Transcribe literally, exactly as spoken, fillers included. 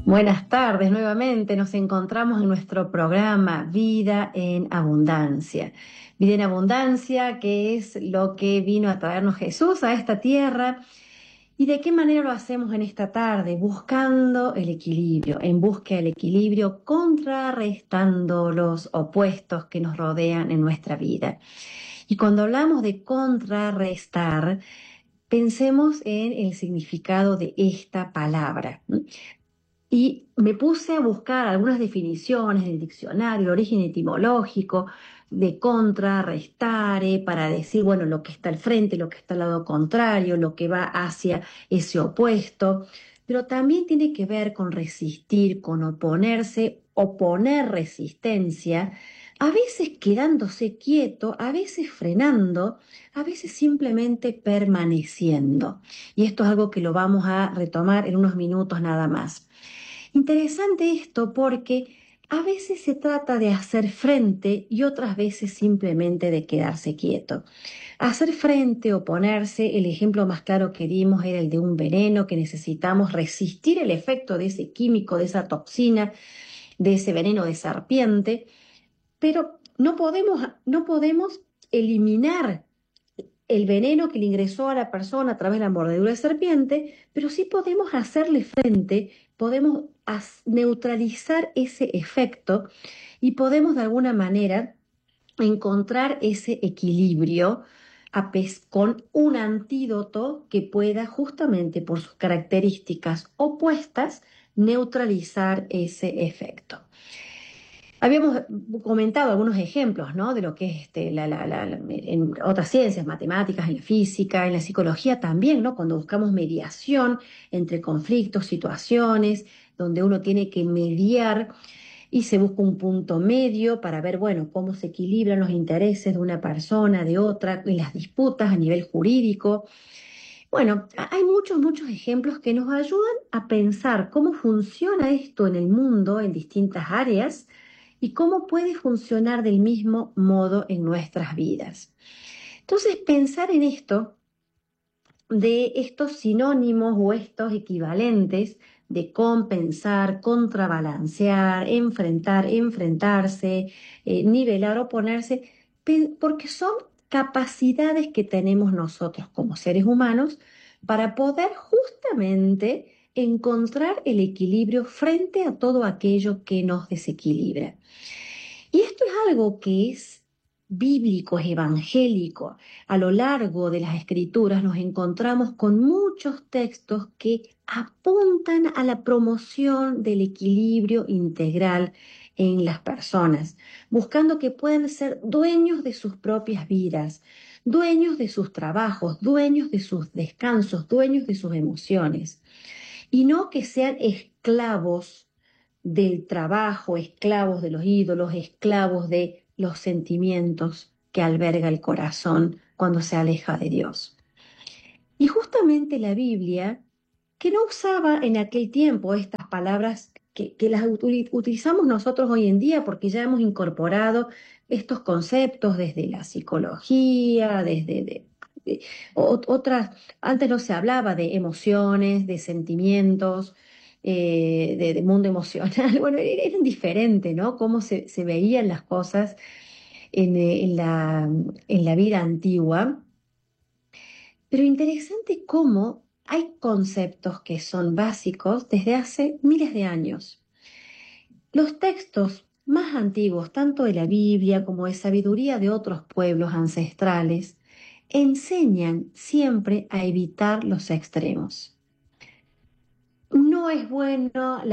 Buenas tardes, nuevamente nos encontramos en nuestro programa Vida en Abundancia. Vida en Abundancia, que es lo que vino a traernos Jesús a esta tierra. ¿Y de qué manera lo hacemos en esta tarde? Buscando el equilibrio, en busca del equilibrio, contrarrestando los opuestos que nos rodean en nuestra vida. Y cuando hablamos de contrarrestar, pensemos en el significado de esta palabra. Y me puse a buscar algunas definiciones del diccionario, origen etimológico, de contra, restare, para decir, bueno, lo que está al frente, lo que está al lado contrario, lo que va hacia ese opuesto. Pero también tiene que ver con resistir, con oponerse, oponer resistencia, a veces quedándose quieto, a veces frenando, a veces simplemente permaneciendo. Y esto es algo que lo vamos a retomar en unos minutos nada más. Interesante esto porque a veces se trata de hacer frente y otras veces simplemente de quedarse quieto. Hacer frente, oponerse, el ejemplo más claro que dimos era el de un veneno que necesitamos resistir el efecto de ese químico, de esa toxina, de ese veneno de serpiente, pero no podemos, no podemos eliminar el veneno que le ingresó a la persona a través de la mordedura de serpiente, pero sí podemos hacerle frente, podemos neutralizar ese efecto y podemos de alguna manera encontrar ese equilibrio con un antídoto que pueda justamente por sus características opuestas neutralizar ese efecto. Habíamos comentado algunos ejemplos, ¿no? De lo que es este, la, la, la, en otras ciencias, matemáticas, en la física, en la psicología también, ¿no? Cuando buscamos mediación entre conflictos, situaciones, donde uno tiene que mediar y se busca un punto medio para ver, bueno, cómo se equilibran los intereses de una persona, de otra, en las disputas a nivel jurídico. Bueno, hay muchos, muchos ejemplos que nos ayudan a pensar cómo funciona esto en el mundo en distintas áreas y cómo puede funcionar del mismo modo en nuestras vidas. Entonces, pensar en esto, de estos sinónimos o estos equivalentes de compensar, contrabalancear, enfrentar, enfrentarse, eh, nivelar, oponerse, porque son capacidades que tenemos nosotros como seres humanos para poder justamente encontrar el equilibrio frente a todo aquello que nos desequilibra. Y esto es algo que es bíblico, es evangélico. A lo largo de las escrituras nos encontramos con muchos textos que apuntan a la promoción del equilibrio integral en las personas, buscando que puedan ser dueños de sus propias vidas, dueños de sus trabajos, dueños de sus descansos, dueños de sus emociones, y no que sean esclavos del trabajo, esclavos de los ídolos, esclavos de los sentimientos que alberga el corazón cuando se aleja de Dios. Y justamente la Biblia, que no usaba en aquel tiempo estas palabras que, que las utilizamos nosotros hoy en día porque ya hemos incorporado estos conceptos desde la psicología, desde de, de, otras, antes no se hablaba de emociones, de sentimientos, eh, de, de mundo emocional, bueno, eran diferentes, ¿no? Cómo se, se veían las cosas en, en, la, en la vida antigua. Pero interesante cómo hay conceptos que son básicos desde hace miles de años. Los textos más antiguos, tanto de la Biblia como de sabiduría de otros pueblos ancestrales, enseñan siempre a evitar los extremos. No es bueno